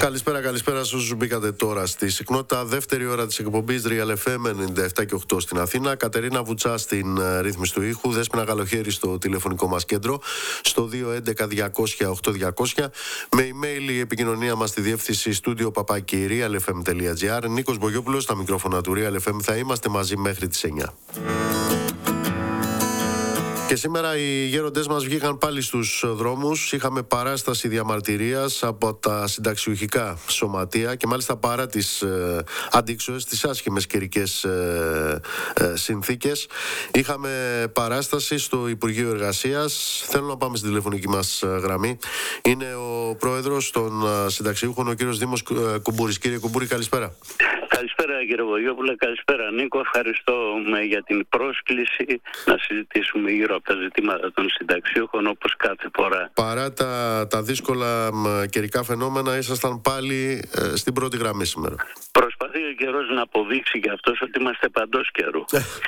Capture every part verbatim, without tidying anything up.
Καλησπέρα, καλησπέρα σε όσους μπήκατε τώρα στη συχνότητα. Δεύτερη ώρα της εκπομπής Real εφ εμ ενενήντα επτά και οκτώ στην Αθήνα. Κατερίνα Βουτσά στην uh, ρύθμιση του ήχου. Δέσποινα Καλοχέρη στο τηλεφωνικό μας κέντρο. Στο δύο έντεκα διακόσια οκτώ διακόσια. Με email η επικοινωνία μας στη διεύθυνση studio παπάκι real f m τελεία g r. Νίκος Μπογιόπουλος στα μικρόφωνα του Real εφ εμ. Θα είμαστε μαζί μέχρι τις εννιά. Και σήμερα οι γέροντές μας βγήκαν πάλι στους δρόμους. Είχαμε παράσταση διαμαρτυρίας από τα συνταξιουχικά σωματεία και μάλιστα παρά τις ε, αντίξωες, τις άσχημες καιρικές ε, ε, συνθήκες. Είχαμε παράσταση στο Υπουργείο Εργασίας. Θέλω να πάμε στην τηλεφωνική μας γραμμή. Είναι ο πρόεδρος των συνταξιούχων, ο κύριος Δήμος Κουμπούρης. Κύριε Κουμπούρη, καλησπέρα. Καλησπέρα κύριε Βογιόπουλε, καλησπέρα Νίκο. Ευχαριστώ για την πρόσκληση να συζητήσουμε γύρω από τα ζητήματα των συνταξιούχων όπως κάθε φορά. Παρά τα, τα δύσκολα μ, καιρικά φαινόμενα, ήσασταν πάλι ε, στην πρώτη γραμμή σήμερα. Προσπαθεί ο καιρός να αποδείξει και αυτός ότι είμαστε παντός καιρού.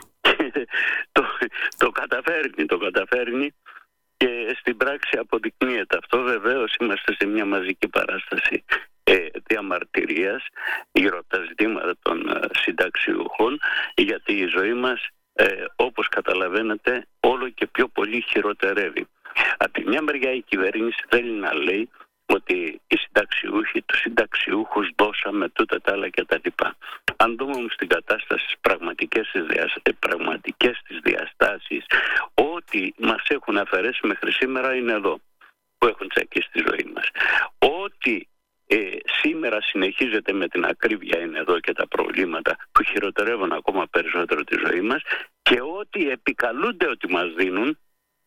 το, το καταφέρνει, το καταφέρνει και στην πράξη αποδεικνύεται αυτό. Βεβαίως είμαστε σε μια μαζική παράσταση Ε, διαμαρτυρίας γύρω από τα ζητήματα των ε, συνταξιούχων, γιατί η ζωή μας ε, όπως καταλαβαίνετε όλο και πιο πολύ χειροτερεύει. Από τη μια μεριά η κυβέρνηση θέλει να λέει ότι οι συνταξιούχοι, τους συνταξιούχους δώσαμε τούτα τα άλλα και τα λοιπά. Αν δούμε όμως την κατάσταση στις πραγματικές, πραγματικές τις διαστάσεις, ό,τι μας έχουν αφαιρέσει μέχρι σήμερα είναι εδώ, που έχουν τσακίσει τη ζωή μας. Ό,τι Ε, σήμερα συνεχίζεται με την ακρίβεια είναι εδώ και τα προβλήματα που χειροτερεύουν ακόμα περισσότερο τη ζωή μας, και ό,τι επικαλούνται ότι μας δίνουν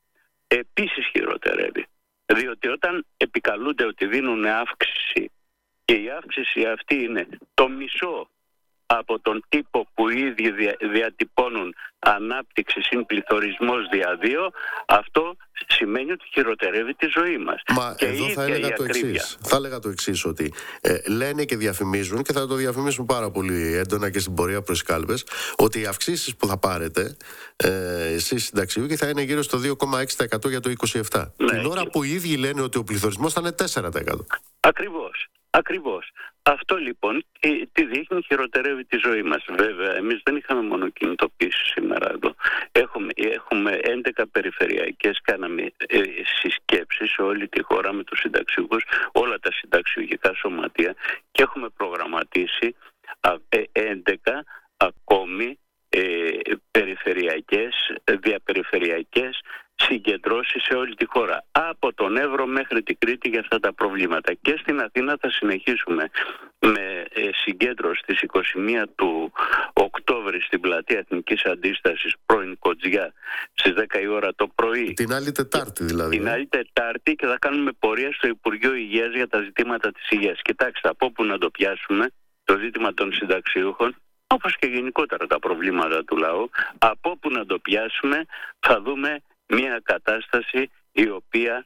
επίσης χειροτερεύει, διότι όταν επικαλούνται ότι δίνουν αύξηση και η αύξηση αυτή είναι το μισό από τον τύπο που οι ίδιοι δια, διατυπώνουν ανάπτυξη συν πληθωρισμός δια δύο, αυτό σημαίνει ότι χειροτερεύει τη ζωή μας. Μα και εδώ θα έλεγα το εξής. Θα έλεγα το εξής, ότι ε, λένε και διαφημίζουν, και θα το διαφημίσουν πάρα πολύ έντονα και στην πορεία προς τις κάλπες, ότι οι αυξήσεις που θα πάρετε ε, εσείς συνταξιούχοι θα είναι γύρω στο δύο κόμμα έξι τοις εκατό για το είκοσι επτά. Ναι, την ώρα και... που οι ίδιοι λένε ότι ο πληθωρισμός θα είναι τέσσερα τοις εκατό. Ακριβώς. Ακριβώς. Αυτό λοιπόν τη δείχνει, χειροτερεύει τη ζωή μας. Βέβαια, εμείς δεν είχαμε μόνο κινητοποίηση σήμερα εδώ. Έχουμε, έχουμε έντεκα περιφερειακές, κάναμε ε, συσκέψεις σε όλη τη χώρα με τους συνταξιούχους, όλα τα συνταξιουχικά σωματεία, και έχουμε προγραμματίσει α, ε, έντεκα ακόμη ε, περιφερειακές, διαπεριφερειακές συγκεντρώσεις σε όλη τη χώρα, από τον Εύρο μέχρι την Κρήτη, για αυτά τα προβλήματα. Και στην Αθήνα θα συνεχίσουμε με ε, συγκέντρωση στις είκοσι μία του Οκτώβρη στην Πλατεία Εθνικής Αντίστασης, πρώην Κοτζιά, στις δέκα η ώρα το πρωί. Την άλλη Τετάρτη δηλαδή. Την άλλη Τετάρτη, και θα κάνουμε πορεία στο Υπουργείο Υγείας για τα ζητήματα της υγείας. Κοιτάξτε, από όπου να το πιάσουμε το ζήτημα των συνταξιούχων, όπως και γενικότερα τα προβλήματα του λαού, από όπου να το πιάσουμε θα δούμε μια κατάσταση η οποία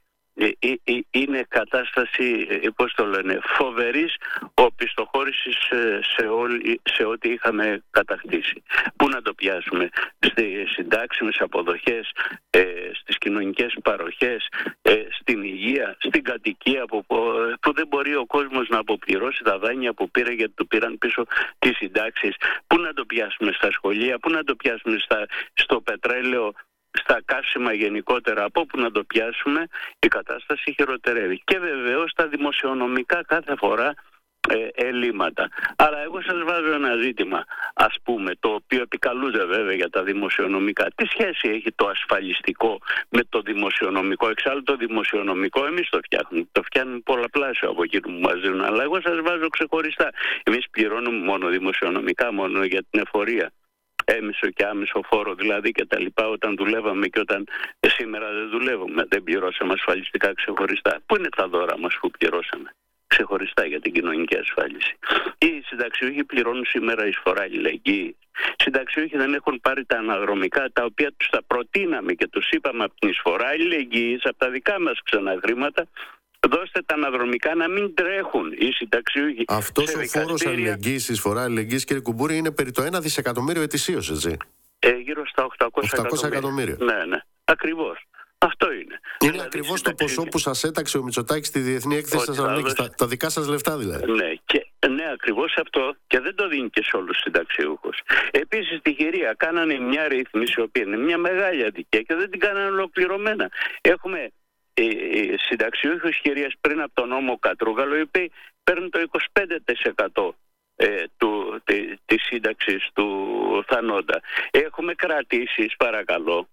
είναι κατάσταση, πώς το λένε, φοβερής οπισθοχώρησης σε, όλη, σε ό,τι είχαμε κατακτήσει. Πού να το πιάσουμε? Στις συντάξιμες αποδοχές, ε, στις κοινωνικές παροχές, ε, στην υγεία, στην κατοικία που, που δεν μπορεί ο κόσμος να αποπληρώσει τα δάνεια που πήρε γιατί του πήραν πίσω τις συντάξεις. Πού να το πιάσουμε? Στα σχολεία, πού να το πιάσουμε? Στα, στο πετρέλαιο, στα καύσιμα γενικότερα, από όπου να το πιάσουμε, η κατάσταση χειροτερεύει. Και βεβαίως τα δημοσιονομικά κάθε φορά ε, ελλείμματα. Αλλά εγώ σας βάζω ένα ζήτημα, ας πούμε, το οποίο επικαλούνται βέβαια για τα δημοσιονομικά. Τι σχέση έχει το ασφαλιστικό με το δημοσιονομικό? Εξάλλου το δημοσιονομικό εμείς το φτιάχνουμε. Το φτιάχνουμε πολλαπλάσιο από εκεί που μας δίνουν. Αλλά εγώ σας βάζω ξεχωριστά. Εμείς πληρώνουμε μόνο δημοσιονομικά, μόνο για την εφορία, έμισο και άμισο φόρο δηλαδή, και τα λοιπά, όταν δουλεύαμε και όταν σήμερα δεν δουλεύουμε. Δεν πληρώσαμε ασφαλιστικά ξεχωριστά. Πού είναι τα δώρα μας που πληρώσαμε ξεχωριστά για την κοινωνική ασφάλιση? Οι συνταξιούχοι πληρώνουν σήμερα εισφορά αλληλεγγύης. Οι συνταξιούχοι δεν έχουν πάρει τα αναδρομικά, τα οποία τους τα προτείναμε και τους είπαμε από την εισφορά αλληλεγγύης, από τα δικά μας ξένα χρήματα, δώστε τα αναδρομικά να μην τρέχουν οι συνταξιούχοι. Αυτός ο φόρος αλληλεγγύης, η εισφορά αλληλεγγύης, κύριε Κουμπούρη, είναι περί το ένα δισεκατομμύριο ετησίως, έτσι? Ε, γύρω στα οκτακόσια εκατομμύρια. εκατομμύρια. Ναι, ναι. Ακριβώς. Αυτό είναι. Είναι δηλαδή, ακριβώς το ποσό που σας έταξε ο Μητσοτάκης στη Διεθνή Έκθεση Θεσσαλονίκης. Τα, τα δικά σας λεφτά δηλαδή. Ναι, και, ναι, ακριβώς αυτό, και δεν το δίνει και σε όλους τους συνταξιούχους. Επίσης στη Χειρία κάνανε μια ρύθμιση, η οποία είναι μια μεγάλη αδικία και δεν την κάνανε ολοκληρωμένα. Έχουμε ε, ε, συνταξιούχους Χειρίας πριν από τον νόμο Κατρούγαλο, οι οποίοι παίρνουν το είκοσι πέντε τοις εκατό ε, του, τη, της σύνταξης του θανόντα. Έχουμε κρατήσεις, παρακαλώ,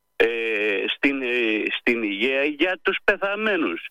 Ε, στην, ε, στην υγεία για τους πεθαμένους.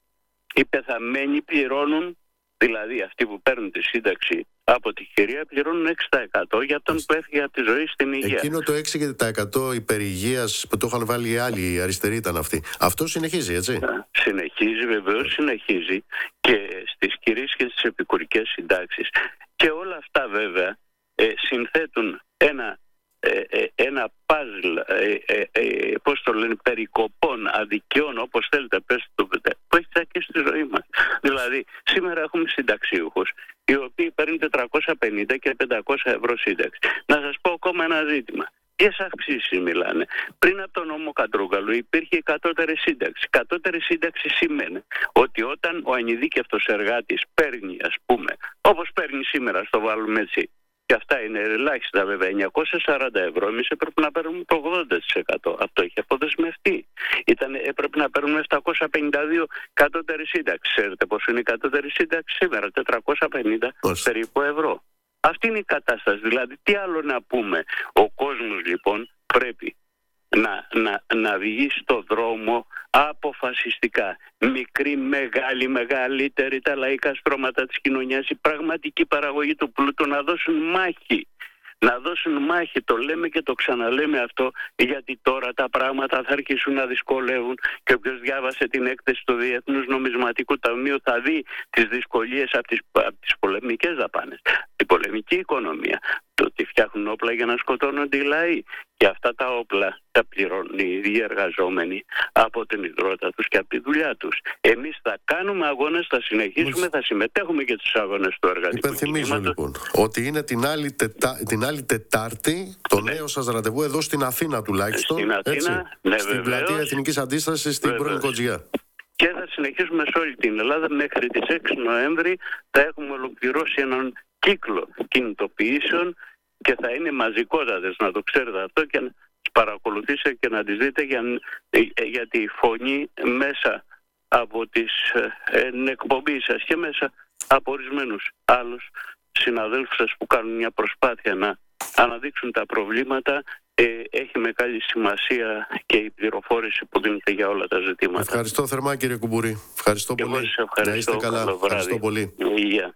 Οι πεθαμένοι πληρώνουν, δηλαδή αυτοί που παίρνουν τη σύνταξη από τη Χειρία, πληρώνουν έξι τοις εκατό για τον που έφυγε από τη ζωή στην υγεία. Εκείνο το έξι τοις εκατό υπερηγείας που το είχαν βάλει οι άλλοι, οι αριστεροί ήταν αυτοί. Αυτό συνεχίζει, έτσι? Συνεχίζει, βεβαίως συνεχίζει, και στις κυρίες και στις επικουρικές συντάξεις. Και όλα αυτά βέβαια ε, συνθέτουν ένα Ε, ε, ένα παζλ ε, ε, ε, πώς το λένε, περικοπών, αδικιών, όπως θέλετε πες το, που έχει τσακίσει στη ζωή μας. Δηλαδή σήμερα έχουμε συνταξιούχους οι οποίοι παίρνουν τετρακόσια πενήντα και πεντακόσια ευρώ σύνταξη. Να σας πω ακόμα ένα ζήτημα. Ποιες αυξήσεις μιλάνε? Πριν από τον νόμο Κατρούγκαλου υπήρχε η κατώτερη σύνταξη. Η κατώτερη σύνταξη σημαίνει ότι όταν ο ανειδίκευτος εργάτης παίρνει, ας πούμε, όπως παίρνει σήμερα, στο βάλουμε έτσι, και αυτά είναι ελάχιστα βέβαια, εννιακόσια σαράντα ευρώ, εμείς έπρεπε να παίρνουμε το ογδόντα τοις εκατό. Αυτό έχει αποδεσμευτεί. Ήταν, έπρεπε να παίρνουμε επτακόσια πενήντα δύο κατώτερη σύνταξη. Ξέρετε πώς είναι η κατώτερη σύνταξη σήμερα? τετρακόσια πενήντα περίπου ευρώ. Αυτή είναι η κατάσταση. Δηλαδή τι άλλο να πούμε? Ο κόσμος λοιπόν πρέπει να, να, να βγει στο δρόμο αποφασιστικά. Μικρή, μεγάλη, μεγαλύτερη, τα λαϊκά στρώματα της κοινωνίας, η πραγματική παραγωγή του πλούτου να δώσουν μάχη. Να δώσουν μάχη, το λέμε και το ξαναλέμε αυτό, γιατί τώρα τα πράγματα θα αρχίσουν να δυσκολεύουν, και όποιος διάβασε την έκθεση του Διεθνούς Νομισματικού Ταμείου θα δει τις δυσκολίες από τις, από τις πολεμικές δαπάνες, την πολεμική οικονομία, το ότι φτιάχνουν όπλα για να σκοτώνονται οι λαοί, και αυτά τα όπλα τα πληρώνουν οι ίδιοι εργαζόμενοι από την ιδρώτα τους και από τη δουλειά τους. Εμείς θα κάνουμε αγώνες, θα συνεχίσουμε, θα συμμετέχουμε και στους αγώνες του εργατικού Υπενθυμίζω κινήματος. Λοιπόν ότι είναι την άλλη, τετά... την άλλη Τετάρτη το ναι. νέο σας ραντεβού εδώ στην Αθήνα τουλάχιστον. Στην Αθήνα, έτσι, ναι, στην βεβαίως. Πλατεία Εθνικής Αντίστασης στην πρώην Κοτζιά. Και θα συνεχίσουμε σε όλη την Ελλάδα. Μέχρι τις έξι Νοέμβρη θα έχουμε ολοκληρώσει έναν κύκλο κινητοποιήσεων και θα είναι μαζικότατες, να το ξέρετε αυτό, και να τις παρακολουθήσετε και να τις δείτε, για, γιατί η φωνή μέσα από τις ε, εκπομπή σας και μέσα από ορισμένους άλλους συναδέλφους σας που κάνουν μια προσπάθεια να αναδείξουν τα προβλήματα, ε, έχει μεγάλη σημασία και η πληροφόρηση που δίνεται για όλα τα ζητήματα. Ευχαριστώ θερμά κύριε Κουμπούρη. Ευχαριστώ και πολύ. Ευχαριστώ. Να είστε καλά. Ευχαριστώ πολύ. Υγεία.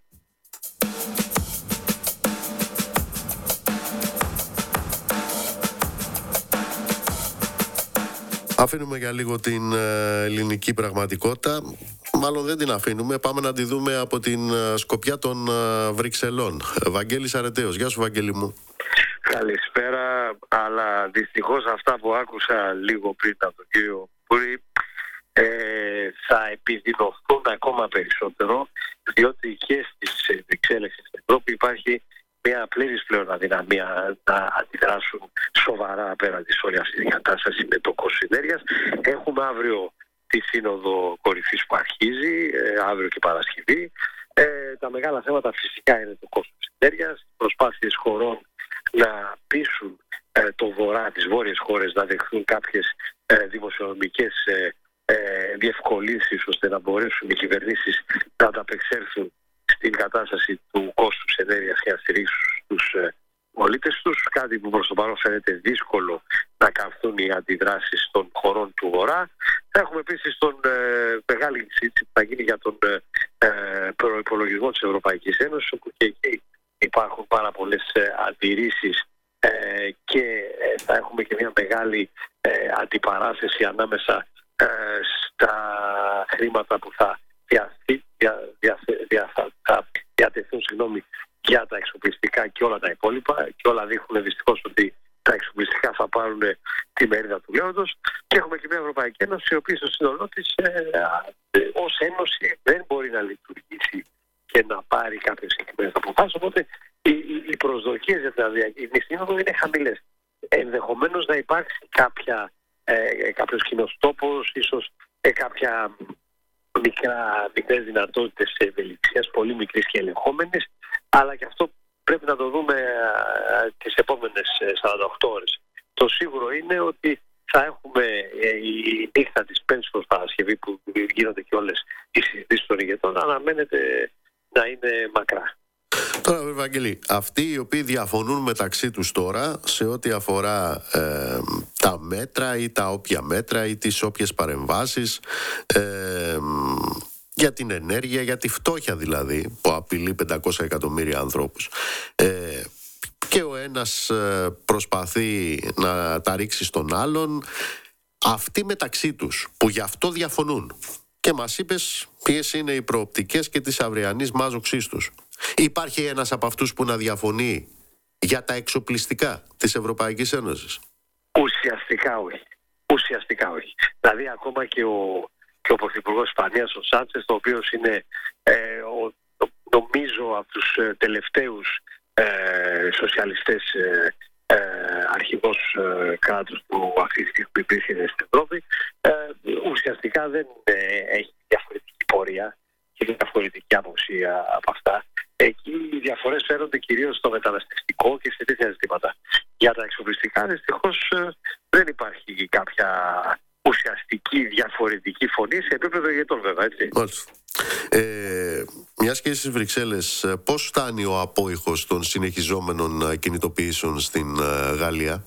Αφήνουμε για λίγο την ε, ελληνική πραγματικότητα. Μάλλον δεν την αφήνουμε. Πάμε να τη δούμε από την ε, σκοπιά των ε, Βρυξελών. Βαγγέλης Αρετέος. Γεια σου Βαγγέλη μου. Καλησπέρα, αλλά δυστυχώς αυτά που άκουσα λίγο πριν από τον κύριο Πούρη ε, θα επιδεινωθούν ακόμα περισσότερο, διότι και στις Βρυξέλλες στην Ευρώπη υπάρχει μια πλήρης πλέον αδυναμία να αντιδράσουν σοβαρά απέναντι σε όλη αυτή την κατάσταση με το κόστος ενέργειας. Έχουμε αύριο τη Σύνοδο Κορυφής που αρχίζει, ε, αύριο και Παρασκευή. Ε, τα μεγάλα θέματα φυσικά είναι το κόστος ενέργειας, προσπάθειες χωρών να πείσουν ε, το βορρά, τις βόρειες χώρες να δεχθούν κάποιες ε, δημοσιονομικές ε, ε, διευκολύνσεις ώστε να μπορέσουν οι κυβερνήσεις να ανταπεξέλθουν στην κατάσταση του κόστους ενέργειας και να στηρίξουν τους ε, πολίτες τους, κάτι που προς το παρόν φαίνεται δύσκολο να καθούν οι αντιδράσεις των χωρών του βορρά. Έχουμε επίσης τον ε, μεγάλη συζήτηση που θα γίνει για τον ε, προϋπολογισμό της Ευρωπαϊκής Ένωσης, όπου και εκεί υπάρχουν πάρα πολλές ε, αντιρρήσεις ε, και ε, θα έχουμε και μια μεγάλη ε, αντιπαράθεση ανάμεσα ε, στα χρήματα που θα διαθέτουν δια, δια, δια, δια, διατεθούν συγγνώμη, για τα εξοπλιστικά και όλα τα υπόλοιπα, και όλα δείχνουν δυστυχώς ότι τα εξοπλιστικά θα πάρουν τη μερίδα του λέοντος, και έχουμε και μια Ευρωπαϊκή Ένωση η οποία στο σύνολό της ε, ε, ως ένωση δεν μπορεί να λειτουργήσει και να πάρει κάποιες συγκεκριμένες αποφάσεις. Οπότε οι, οι, οι προσδοκίες για την Σύνοδο είναι χαμηλές. Ενδεχομένως να υπάρξει κάποια, ε, κάποια κάποιος κοινός τόπος, ίσως ε, κάποια μικρά, μικρές δυνατότητες ευελιξίας, πολύ μικρής και ελεγχόμενης, αλλά και αυτό πρέπει να το δούμε ε, τις επόμενες σαράντα οκτώ ώρες. Το σίγουρο είναι ότι θα έχουμε ε, η νύχτα της Πέμπτης προς Παρασκευή, που γίνονται και όλες οι συζητήσεις των ηγετών, αναμένεται να είναι μακρά. Τώρα, Ευαγγελή, αυτοί οι οποίοι διαφωνούν μεταξύ τους τώρα σε ό,τι αφορά ε, τα μέτρα ή τα όποια μέτρα ή τις όποιες παρεμβάσεις ε, για την ενέργεια, για τη φτώχεια δηλαδή, που απειλεί πεντακόσια εκατομμύρια ανθρώπους, ε, και ο ένας προσπαθεί να τα ρίξει στον άλλον, αυτοί μεταξύ τους που γι' αυτό διαφωνούν, και μας είπες ποιες είναι οι προοπτικές και της αυριανής μάζοξής τους. Υπάρχει ένας από αυτούς που να διαφωνεί για τα εξοπλιστικά της Ευρωπαϊκής Ένωσης? Ουσιαστικά όχι. Ουσιαστικά όχι. Δηλαδή ακόμα και ο, και ο Πρωθυπουργός Ισπανίας, ο Σάντσες, το οποίος είναι ε, ο, νομίζω από τους ε, τελευταίους ε, σοσιαλιστές ε, ε, αρχηγός ε, κράτους που αυτή τη στιγμή υπήρχε στην Ευρώπη, ε, ουσιαστικά δεν ε, έχει διαφορετική πορεία και διαφορετική άποψη από αυτά. Εκεί οι διαφορές φέρονται κυρίως στο μεταναστευτικό και σε τέτοια ζητήματα. Για τα εξοπλιστικά δυστυχώς δεν υπάρχει κάποια ουσιαστική διαφορετική φωνή σε επίπεδο ηγετών, βέβαια, έτσι. Μάλιστα. Ε, μιας και στις Βρυξέλλες, πώς φτάνει ο απόϊχος των συνεχιζόμενων κινητοποιήσεων στην Γαλλία?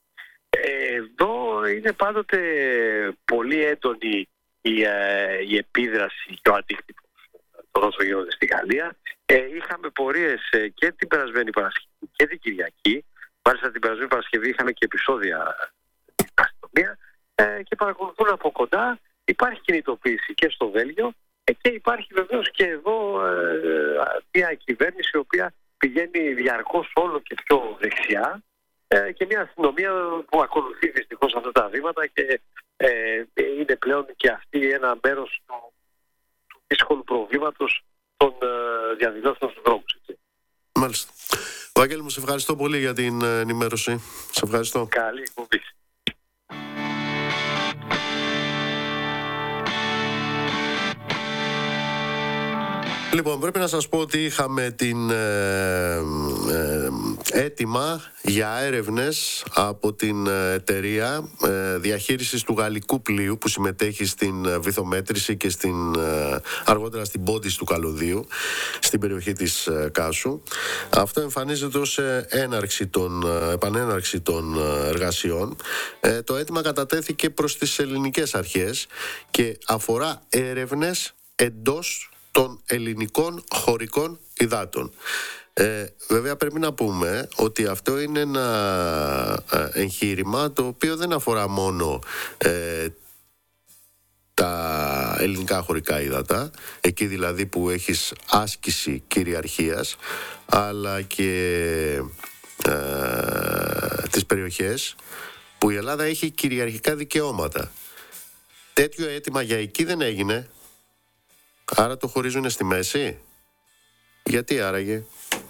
Εδώ είναι πάντοτε πολύ έντονη η, η επίδραση και ο αντίκτυπος των όσων γίνονται στη Γαλλία. Ε, είχαμε πορείες ε, και την περασμένη Παρασκευή και την Κυριακή. Μάλιστα την περασμένη Παρασκευή είχαμε και επεισόδια στην αστυνομία ε, και παρακολουθούν από κοντά. Υπάρχει κινητοποίηση και στο Βέλγιο ε, και υπάρχει βεβαίως και εδώ ε, μια κυβέρνηση η οποία πηγαίνει διαρκώς όλο και πιο δεξιά ε, και μια αστυνομία που ακολουθεί δυστυχώς αυτά τα βήματα και ε, είναι πλέον και αυτή ένα μέρος του, του δύσκολου προβλήματος των uh, διαδηλώσεων στους δρόμους. Έτσι. Μάλιστα. Βαγγέλη μου, σε ευχαριστώ πολύ για την ενημέρωση. Σε ευχαριστώ. Καλή εκπομπή. Λοιπόν, πρέπει να σας πω ότι είχαμε την ε, ε, έτοιμα για έρευνες από την εταιρεία ε, διαχείρισης του γαλλικού πλοίου που συμμετέχει στην βυθομέτρηση και στην, ε, αργότερα στην πόντιση του καλωδίου στην περιοχή της ε, Κάσου. Αυτό εμφανίζεται ως έναρξη των, επανέναρξη των εργασιών. Ε, το αίτημα κατατέθηκε προς τις ελληνικές αρχές και αφορά έρευνες εντός των ελληνικών χωρικών υδάτων. Ε, βέβαια πρέπει να πούμε ότι αυτό είναι ένα εγχείρημα το οποίο δεν αφορά μόνο ε, τα ελληνικά χωρικά ύδατα, εκεί δηλαδή που έχεις άσκηση κυριαρχίας, αλλά και ε, τις περιοχές που η Ελλάδα έχει κυριαρχικά δικαιώματα. Τέτοιο αίτημα για εκεί δεν έγινε. Άρα το χωρίζουν στη μέση. Γιατί άραγε?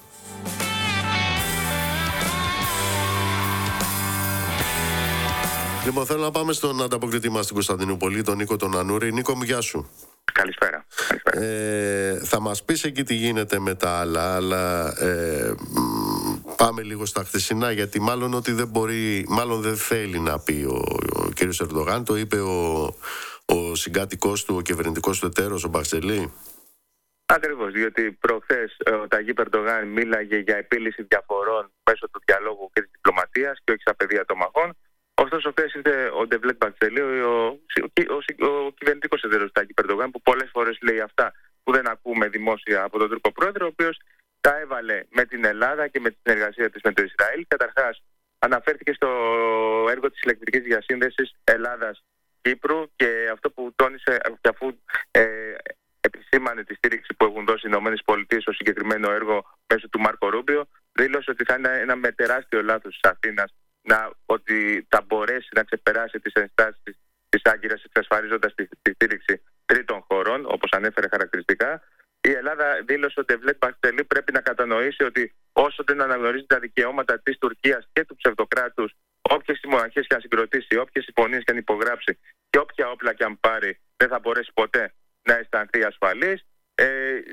Λοιπόν, θέλω να πάμε στον ανταποκριτή μας στην Κωνσταντινούπολη, τον Νίκο τον Ανούρη. Νίκο μου, γεια σου. Καλησπέρα. Καλησπέρα. Ε, θα μας πεις εκεί τι γίνεται με τα άλλα, αλλά ε, πάμε λίγο στα χθεσινά, γιατί μάλλον ότι δεν μπορεί, μάλλον δεν θέλει να πει ο, ο κ. Ερντογάν. Το είπε ο, ο συγκάτοικός του, ο κυβερνητικός του εταίρος, ο Μπαχτσελή. Ακριβώς, διότι προχθές ο Ταγίπ Ερντογάν μίλαγε για επίλυση διαφορών μέσω του διαλόγου και της διπλωματίας και όχι στα πεδία των μαχών. Ωστόσο, χθες ήρθε ο Ντεβλέτ Μπαχτσελή, ο, ο, ο, ο κυβερνητικός εταίρος του Ταγίπ Ερντογάν, που πολλές φορές λέει αυτά που δεν ακούμε δημόσια από τον Τούρκο πρόεδρο, ο οποίος τα έβαλε με την Ελλάδα και με τη συνεργασία της με το Ισραήλ. Καταρχάς, αναφέρθηκε στο έργο της ηλεκτρικής διασύνδεσης Ελλάδας-Κύπρου και αυτό που τόνισε, αφού ε, επισήμανε τη στήριξη που έχουν δώσει οι ΗΠΑ στο συγκεκριμένο έργο μέσω του Μάρκο Ρούμπιο, δήλωσε ότι θα είναι ένα με τεράστιο λάθος της Αθήνας να, ότι θα μπορέσει να ξεπεράσει τις ενστάσεις της, της Άγκυρας εξασφαλίζοντας τη, τη στήριξη τρίτων χωρών, όπως ανέφερε χαρακτηριστικά. Η Ελλάδα, δήλωσε ότι ο Ντεβλέτ Μπαχτσελή πρέπει να κατανοήσει ότι όσο δεν αναγνωρίζει τα δικαιώματα της Τουρκίας και του ψευδοκράτους, όποιες συμμαχίες και αν συγκροτήσει, όποιες συμφωνίες και αν υπογράψει και όποια όπλα και αν πάρει, δεν θα μπορέσει ποτέ να αισθανθεί ασφαλής. Ε,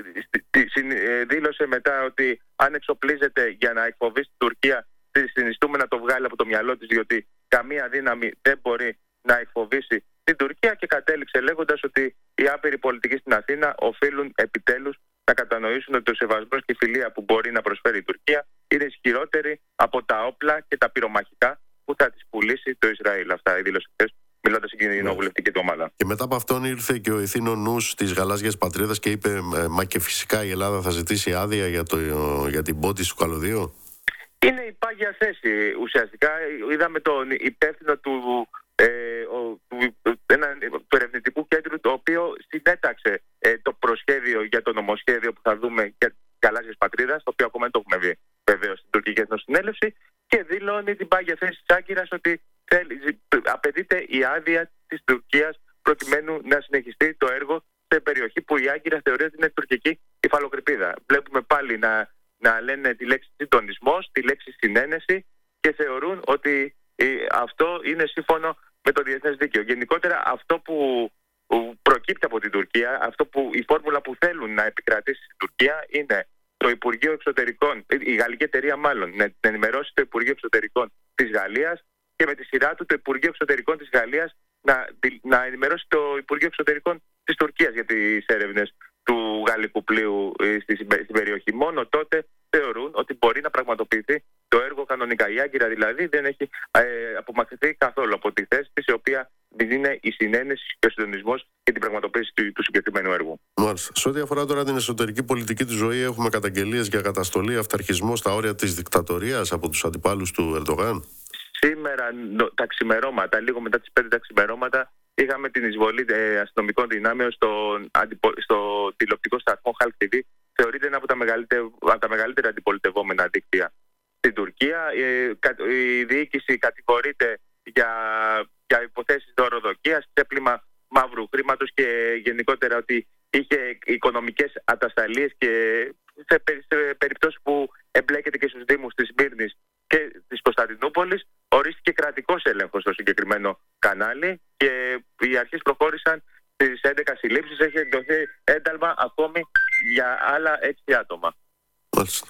δήλωσε μετά ότι αν εξοπλίζεται για να εκφοβήσει την Τουρκία, συνιστούμε να το βγάλει από το μυαλό της, διότι καμία δύναμη δεν μπορεί να εκφοβήσει την Τουρκία, και κατέληξε λέγοντας ότι οι άπειροι πολιτικοί στην Αθήνα οφείλουν επιτέλους να κατανοήσουν ότι ο σεβασμός και η φιλία που μπορεί να προσφέρει η Τουρκία είναι ισχυρότερη από τα όπλα και τα πυρομαχικά που θα τις πουλήσει το Ισραήλ. Αυτά δήλωσε χθες, μιλώντας στην κοινοβουλευτική του ομάδα. Και μετά από αυτόν ήρθε και ο ηθήνο νους της γαλάζιας πατρίδας και είπε: Μα και φυσικά η Ελλάδα θα ζητήσει άδεια για, το, για την πότιση του καλωδίου. Είναι η πάγια θέση ουσιαστικά. Είδαμε τον υπεύθυνο του, ε, ο, του, ένα, του ερευνητικού κέντρου, το οποίο συνέταξε ε, το προσχέδιο για το νομοσχέδιο που θα δούμε για τις γαλάζιες πατρίδας, το οποίο ακόμα δεν το έχουμε δει βεβαίως στην Τουρκική Εθνοσυνέλευση, και δηλώνει την πάγια θέση της Άγκυρας ότι θέλει, απαιτείται η άδεια της Τουρκίας προκειμένου να συνεχιστεί το έργο σε περιοχή που η Άγκυρα θεωρεί ότι είναι τουρκική υφαλοκρηπίδα. Βλέπουμε πάλι να, να λένε τη λέξη συντονισμός, τη λέξη συνένεση, και θεωρούν ότι ε, αυτό είναι σύμφωνο με το διεθνές δίκαιο. Γενικότερα αυτό που, που προκύπτει από την Τουρκία, αυτό που, η φόρμουλα που θέλουν να επικρατήσει στην Τουρκία, είναι το Υπουργείο Εξωτερικών, η γαλλική εταιρεία μάλλον, να ενημερώσει το Υπουργείο Εξωτερικών της Γαλλίας, και με τη σειρά του το Υπουργείο Εξωτερικών της Γαλλίας να, να ενημερώσει το Υπουργείο Εξωτερικών της Τουρκίας για τις έρευνες του γαλλικού πλοίου στη, στην περιοχή. Μόνο τότε θεωρούν ότι μπορεί να πραγματοποιηθεί το έργο κανονικά. Η Άγκυρα δηλαδή δεν έχει ε, απομακρυνθεί καθόλου από τη θέση της, η οποία είναι η συνένεση και ο συντονισμός για την πραγματοποίηση του, του συγκεκριμένου έργου. Μάλιστα. Σε ό,τι αφορά τώρα την εσωτερική πολιτική της ζωή, έχουμε καταγγελίες για καταστολή, αυταρχισμό στα όρια της δικτατορίας από τους αντιπάλους του Ερντογάν. Σήμερα τα ξημερώματα, λίγο μετά τις πέντε τα ξημερώματα, είχαμε την εισβολή ε, αστυνομικών δυνάμεων στο, αντιπο, στο τηλεοπτικό σταθμό Halk τι βι. Θεωρείται ένα από τα μεγαλύτερα, από τα μεγαλύτερα αντιπολιτευόμενα δίκτυα στην Τουρκία. Ε, η διοίκηση κατηγορείται για, για υποθέσεις δωροδοκίας, ξέπλυμα μαύρου χρήματος και γενικότερα ότι είχε οικονομικές ατασταλίες, και σε, σε περιπτώσεις που εμπλέκεται και στους δήμους της Σμύρνης και της Κωνσταντινούπολης, ορίστηκε κρατικός έλεγχος στο συγκεκριμένο κανάλι, και οι αρχές προχώρησαν στις έντεκα συλλήψεις. Έχει εκδοθεί ένταλμα ακόμη για άλλα έξι άτομα. Μάλιστα.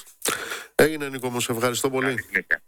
Έγινε, Νίκο μου, σε ευχαριστώ πολύ.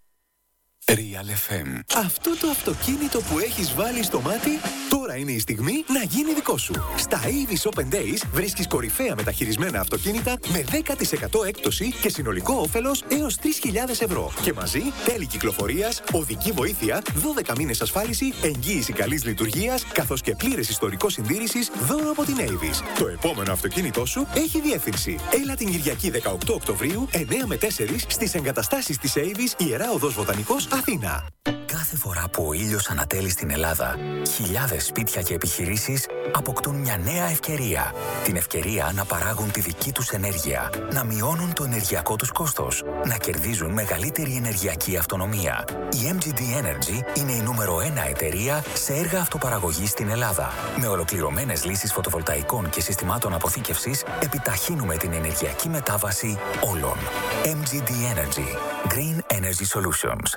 Real εφ εμ. Αυτό το αυτοκίνητο που έχεις βάλει στο μάτι, τώρα είναι η στιγμή να γίνει δικό σου. Στα Avis Open Days βρίσκεις κορυφαία μεταχειρισμένα αυτοκίνητα με δέκα τοις εκατό έκπτωση και συνολικό όφελος έως τρεις χιλιάδες ευρώ. Και μαζί τέλη κυκλοφορίας, οδική βοήθεια, δώδεκα μήνες ασφάλιση, εγγύηση καλής λειτουργίας, καθώς και πλήρες ιστορικό συντήρησης δώρο από την Avis. Το επόμενο αυτοκίνητό σου έχει διεύθυνση. Έλα την Κυριακή δεκαοκτώ Οκτωβρίου, εννέα με τέσσερα στις εγκαταστάσεις της Avis, Ιερά Οδός Βοτανικός, Αθήνα. Κάθε φορά που ο ήλιος ανατέλει στην Ελλάδα, χιλιάδες σπίτια και επιχειρήσεις αποκτούν μια νέα ευκαιρία. Την ευκαιρία να παράγουν τη δική τους ενέργεια, να μειώνουν το ενεργειακό τους κόστος, να κερδίζουν μεγαλύτερη ενεργειακή αυτονομία. Η εμ τζι ντι Energy είναι η νούμερο ένα εταιρεία σε έργα αυτοπαραγωγής στην Ελλάδα. Με ολοκληρωμένες λύσεις φωτοβολταϊκών και συστημάτων αποθήκευσης, επιταχύνουμε την ενεργειακή μετάβαση όλων. εμ τζι ντι Energy. Green Energy Solutions.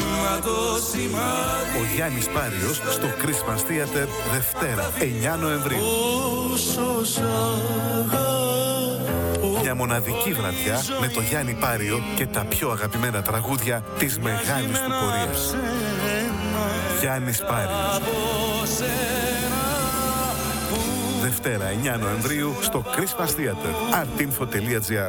Ο Γιάννης Πάριος στο Christmas Theater Δευτέρα, εννέα Νοεμβρίου. Μια μοναδική βραδιά με το Γιάννη Πάριο και τα πιο αγαπημένα τραγούδια της μεγάλης του πορείας. Γιάννης Πάριος. Δευτέρα, εννέα Νοεμβρίου στο Christmas Theater. artinfo τελεία gr.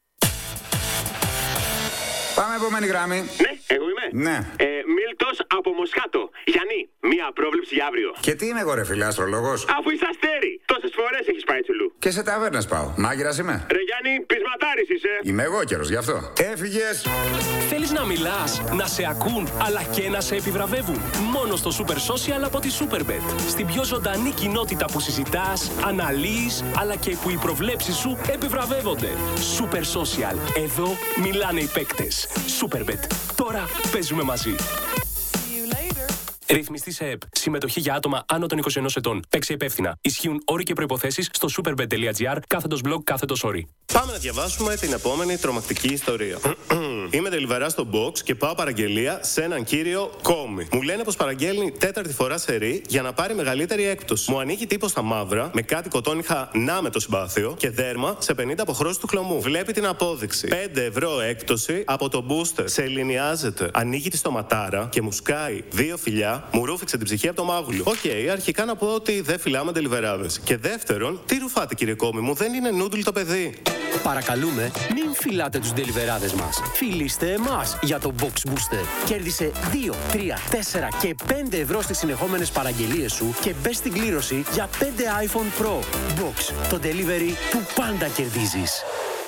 Πάμε επόμενη γράμμη. Ναι, εγώ είμαι. Ναι. Ε, Μίλτος από Μοσχάτο. Γιάννη, μία πρόβλεψη για αύριο. Και τι είμαι εγώ, ρε φίλε, αστρολόγος? Αφού είσαι αστέρι. Τόσες φορές έχεις πάει τσουλού. Και σε ταβέρνες πάω. Μάγειρας είμαι. Ρε Γιάννη, πεισματάρης είσαι. Είμαι εγώ καιρος γι' αυτό. Έφυγες. Θέλεις να μιλάς, να σε ακούν, αλλά και να σε επιβραβεύουν. Μόνο στο Super Social από τη Superbet. Στην πιο ζωντανή κοινότητα που συζητάς, αναλύεις, αλλά και που οι προβλέψεις σου επιβραβεύονται. Super Social. Εδώ μιλάνε οι παίκτες. Superbet. Τώρα παίζουμε μαζί. Ρυθμιστή σε ΕΠ. Συμμετοχή για άτομα άνω των είκοσι ενός ετών. Παίξε υπεύθυνα. Ισχύουν όροι και προϋποθέσεις στο superbet τελεία gr κάθετος blog κάθετος όροι. Πάμε να διαβάσουμε την επόμενη τρομακτική ιστορία. Είμαι τελιβερά στο box και πάω παραγγελία σε έναν κύριο Κόμι. Μου λένε πως παραγγέλνει τέταρτη φορά σερί για να πάρει μεγαλύτερη έκπτωση. Μου ανοίγει τύπο στα μαύρα με κάτι κοτόνιχα να με το συμπάθειο και δέρμα σε πενήντα αποχρώσεις του χλωμού. Βλέπει την απόδειξη. πέντε ευρώ έκπτωση από το booster. Σε ελληνιάζεται. Ανοίγει τη στοματάρα και μου σκάει δύο φιλιά. Μου ρούφηξε την ψυχή από το μάγουλο. Οκ, okay, αρχικά να πω ότι δεν φυλάμε τελιβεράδες. Και δεύτερον, τι ρουφάτε κύριε Κόμι μου, δεν είναι νούντλ το παιδί. Παρακαλούμε, μην φυλάτε τους ντελιβεράδες μας. Φιλήστε εμάς για το Box Booster. Κέρδισε δύο, τρία, τέσσερα και πέντε ευρώ στις συνεχόμενες παραγγελίες σου και μπες στην κλήρωση για πέντε iPhone Pro. Box, το delivery που πάντα κερδίζεις.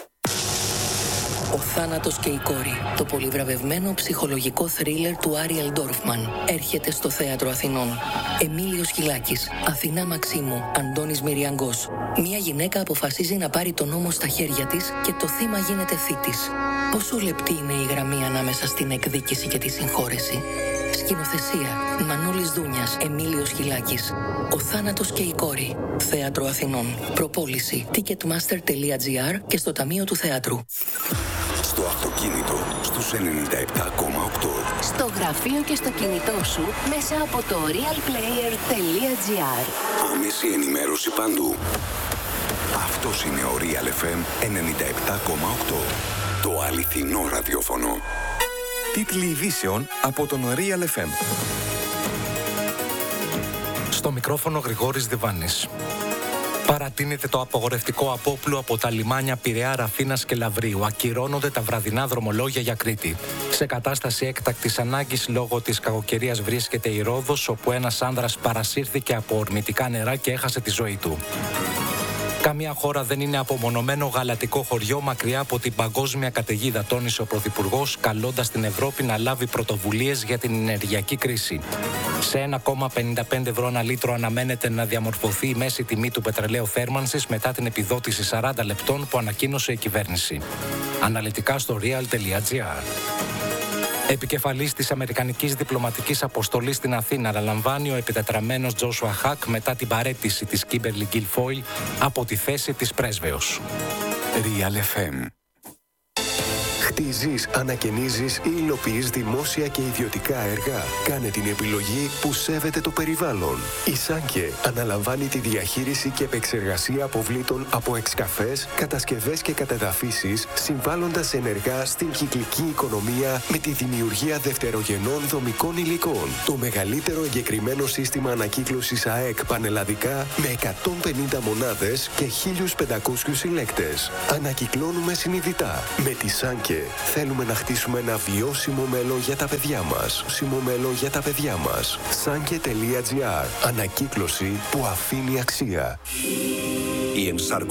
Ο θάνατος και η κόρη. Το πολυβραβευμένο ψυχολογικό θρίλερ του Άριελ Ντόρφμαν έρχεται στο Θέατρο Αθηνών. Εμίλιος Χιλάκης, Αθηνά Μαξίμου, Αντώνης Μυριαγκός. Μια γυναίκα αποφασίζει να πάρει τον νόμο στα χέρια της και το θύμα γίνεται θήτης. Πόσο λεπτή είναι η γραμμή ανάμεσα στην εκδίκηση και τη συγχώρεση. Σκηνοθεσία Μανώλης Δούνιας, Εμίλιος Χιλάκης. Ο θάνατος και η κόρη. Θέατρο Αθηνών. Προπόληση ticketmaster τελεία gr και στο Ταμείο του Θεάτρου. Στο αυτοκίνητο στους ενενήντα επτά κόμμα οκτώ. Στο γραφείο και στο κινητό σου μέσα από το real player τελεία gr. Άμεση ενημέρωση παντού. Αυτός είναι ο Real εφ εμ ενενήντα επτά κόμμα οκτώ. Το αληθινό ραδιόφωνο. Τίτλοι ειδήσεων από τον Real εφ εμ. Στο μικρόφωνο Γρηγόρης Διβάνης. Παρατείνεται το απογορευτικό απόπλου από τα λιμάνια Πειραιά, Ραφίνας και Λαβρίου. Ακυρώνονται τα βραδινά δρομολόγια για Κρήτη. Σε κατάσταση έκτακτης ανάγκης λόγω της κακοκαιρίας βρίσκεται η Ρόδος, όπου ένας άνδρας παρασύρθηκε από ορμητικά νερά και έχασε τη ζωή του. Καμία χώρα δεν είναι απομονωμένο γαλατικό χωριό μακριά από την παγκόσμια καταιγίδα, τόνισε ο Πρωθυπουργός, καλώντας την Ευρώπη να λάβει πρωτοβουλίες για την ενεργειακή κρίση. Σε ένα κόμμα πενήντα πέντε ευρώ ένα λίτρο αναμένεται να διαμορφωθεί η μέση τιμή του πετρελαίου θέρμανσης μετά την επιδότηση σαράντα λεπτών που ανακοίνωσε η κυβέρνηση. Αναλυτικά στο real τελεία gr. Επικεφαλής της Αμερικανικής Διπλωματικής Αποστολής στην Αθήνα αναλαμβάνει ο επιτετραμένος Τζόσουα Χακ μετά την παραίτηση της Κίμπερλι Γκιλφόιλ από τη θέση της πρέσβεως. Real εφ εμ. Χτίζεις, ανακαινίζεις ή υλοποιείς δημόσια και ιδιωτικά έργα. Κάνε την επιλογή που σέβεται το περιβάλλον. Η Σάνκε αναλαμβάνει τη διαχείριση και επεξεργασία αποβλήτων από εξκαφές, κατασκευές και κατεδαφίσεις, συμβάλλοντας ενεργά στην κυκλική οικονομία με τη δημιουργία δευτερογενών δομικών υλικών. Το μεγαλύτερο εγκεκριμένο σύστημα ανακύκλωσης ΑΕΚ πανελλαδικά με εκατόν πενήντα μονάδες και χίλιους πεντακόσιους συλλέκτες. Ανακυκλώνουμε συνειδητά. Με τη Σάνκε θέλουμε να χτίσουμε ένα βιώσιμο μέλλον για τα παιδιά μας. Βιώσιμο μέλλον για τα παιδιά μας. Σάνκε τελεία gr. Ανακύκλωση που αφήνει αξία. Η ενσάρκωση